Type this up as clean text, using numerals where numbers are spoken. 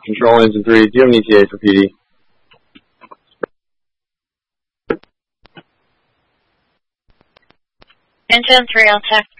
Control engine 3. Do you have an ETA for PD? Engine 3 on tech